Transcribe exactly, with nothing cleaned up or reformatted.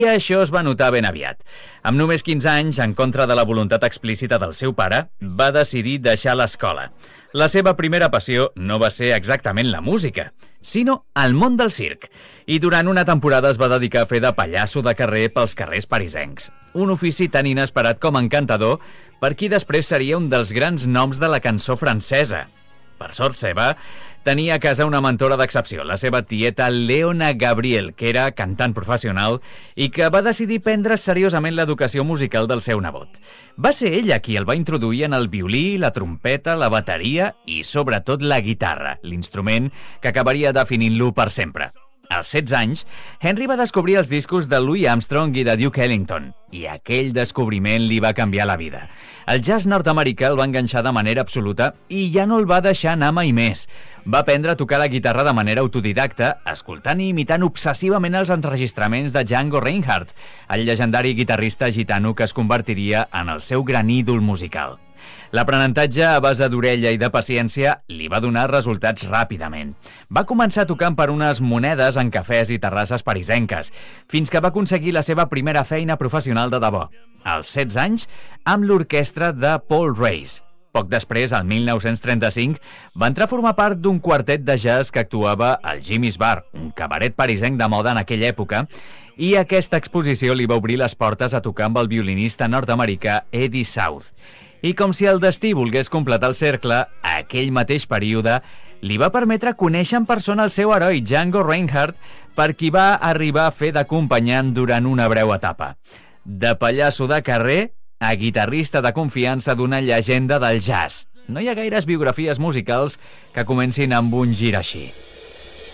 I això es va notar ben aviat. Amb només quinze anys, en contra de la voluntat explícita del seu pare, va decidir deixar l'escola. La seva primera passió no va ser exactament la música, sinó el món del circ. I durant una temporada es va dedicar a fer de pallasso de carrer pels carrers parisencs. Un ofici tan inesperat com encantador per qui després seria un dels grans noms de la cançó francesa. Per sort seva, tenia a casa una mentora d'excepció, la seva tieta Leona Gabriel, que era cantant professional i que va decidir prendre seriosament l'educació musical del seu nebot. Va ser ella qui el va introduir en el violí, la trompeta, la bateria i, sobretot, la guitarra, l'instrument que acabaria definint-lo per sempre. Als setze anys, Henry va descobrir els discos de Louis Armstrong i de Duke Ellington, i aquell descobriment li va canviar la vida. El jazz nord-americà el va enganxar de manera absoluta i ja no el va deixar anar mai més. Va aprendre a tocar la guitarra de manera autodidacta, escoltant i imitant obsessivament els enregistraments de Django Reinhardt, el llegendari guitarrista gitano que es convertiria en el seu gran ídol musical. L'aprenentatge a base d'orella i de paciència li va donar resultats ràpidament. Va començar tocant per unes monedes en cafès i terrasses parisenques, fins que va aconseguir la seva primera feina professional de debò, als setze anys, amb l'orquestra de Paul Reis. Poc després, el mil nou-cents trenta-cinc, va entrar a formar part d'un quartet de jazz que actuava al Jimmy's Bar, un cabaret parisenc de moda en aquella època, i aquesta exposició li va obrir les portes a tocar amb el violinista nord-americà Eddie South. I com si el destí volgués completar el cercle, aquell mateix període li va permetre conèixer en persona el seu heroi Django Reinhardt, per qui va arribar a fer d'acompanyant durant una breu etapa. De pallasso de carrer a guitarrista de confiança d'una llegenda del jazz. No hi ha gaires biografies musicals que comencin amb un gir així.